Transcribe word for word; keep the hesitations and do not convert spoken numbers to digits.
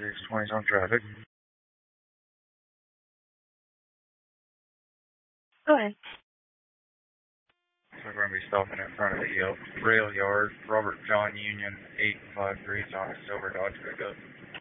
six twenty on traffic. Go ahead. So we're going to be stopping in front of the uh, rail yard. Robert John Union eight five three on a silver Dodge pickup.